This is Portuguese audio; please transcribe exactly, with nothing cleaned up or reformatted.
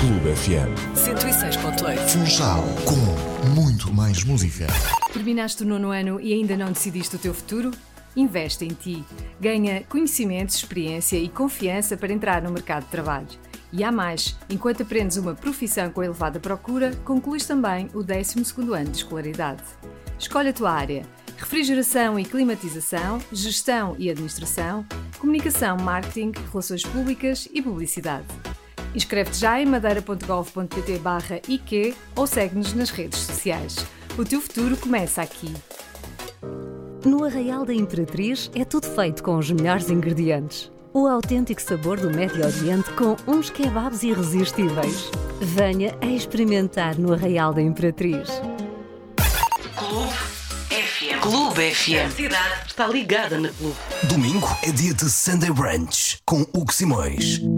Clube F M cento e seis ponto oito. Funchal, com muito mais música. Terminaste o nono ano e ainda não decidiste o teu futuro? Investe em ti. Ganha conhecimentos, experiência e confiança para entrar no mercado de trabalho. E há mais, enquanto aprendes uma profissão com elevada procura, concluís também o décimo segundo ano de escolaridade. Escolhe a tua área: refrigeração e climatização, gestão e administração, comunicação, marketing, relações públicas e publicidade. Inscreve-te já em madeira ponto gov ponto pt barra I Q ou segue-nos nas redes sociais. O teu futuro começa aqui. No Arraial da Imperatriz é tudo feito com os melhores ingredientes. O autêntico sabor do Médio Oriente com uns kebabs irresistíveis. Venha a experimentar no Arraial da Imperatriz. Clube F M. Clube F M. A cidade está ligada na Clube. Domingo é dia de Sunday Brunch com Hugo Simões.